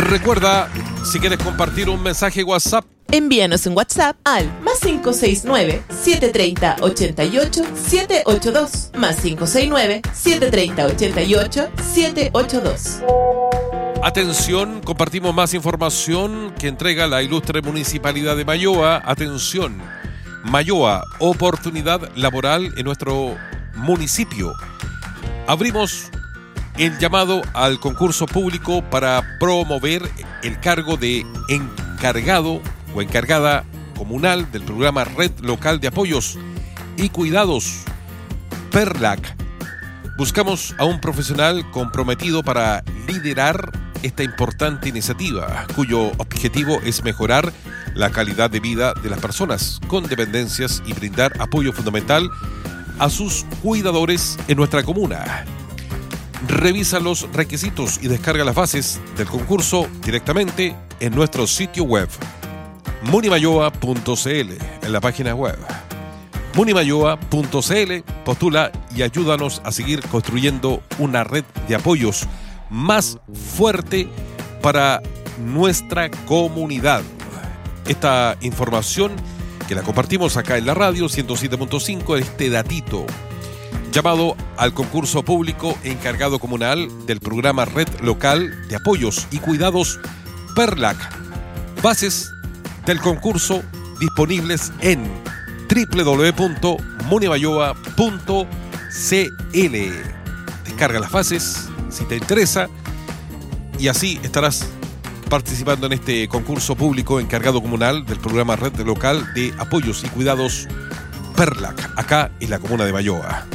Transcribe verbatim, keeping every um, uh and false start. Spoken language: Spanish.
Recuerda, si quieres compartir un mensaje WhatsApp, envíanos un WhatsApp al más cinco seis nueve, siete tres cero, ocho ocho, siete ocho dos, más cinco seis nueve, siete tres cero, ocho ocho, siete ocho dos. atención, compartimos más información que entrega la ilustre Municipalidad de Malloa. Atención, Malloa, oportunidad laboral en nuestro municipio. Abrimos el llamado al concurso público para promover el cargo de encargado o encargada comunal del programa Red Local de Apoyos y Cuidados, PERLAC. Buscamos a un profesional comprometido para liderar esta importante iniciativa, cuyo objetivo es mejorar la calidad de vida de las personas con dependencias y brindar apoyo fundamental a sus cuidadores en nuestra comuna. Revisa los requisitos y descarga las bases del concurso directamente en nuestro sitio web munimalloa punto c l, en la página web munimalloa punto c l. Postula y ayúdanos a seguir construyendo una red de apoyos más fuerte para nuestra comunidad. Esta información que la compartimos acá en la radio ciento siete punto cinco, este datito. Llamado al concurso público encargado comunal del programa Red Local de Apoyos y Cuidados, PERLAC. Bases del concurso disponibles en doble u doble u doble u punto munimalloa punto c l. Descarga las bases si te interesa y así estarás participando en este concurso público encargado comunal del programa Red Local de Apoyos y Cuidados, PERLAC, acá en la comuna de Malloa.